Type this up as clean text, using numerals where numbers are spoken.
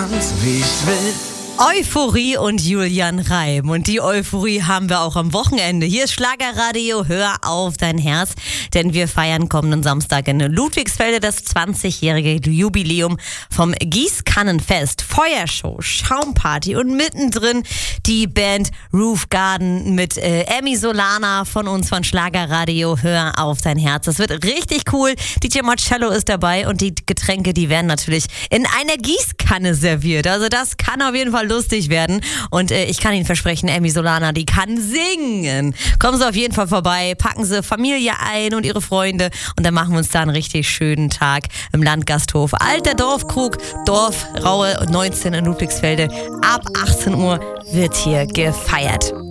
Wie ich will. Euphorie und Julian Reim. Und die Euphorie haben wir auch am Wochenende. Hier ist Schlagerradio, hör auf dein Herz. Denn wir feiern kommenden Samstag in Ludwigsfelde das 20-jährige Jubiläum vom Gießkannenfest. Feuershow, Schaumparty und mittendrin die Band Roof Garden mit Emmy Solana von uns von Schlagerradio, hör auf dein Herz. Das wird richtig cool. DJ Marcello ist dabei und die Getränke, die werden natürlich in einer Gießkanne serviert. Also das kann auf jeden Fall lustig werden. Und ich kann Ihnen versprechen, Emmy Solana, die kann singen. Kommen Sie auf jeden Fall vorbei, packen Sie Familie ein und Ihre Freunde und dann machen wir uns da einen richtig schönen Tag im Landgasthof. Alter Dorfkrug, Dorf Raue 19 in Ludwigsfelde. Ab 18 Uhr wird hier gefeiert.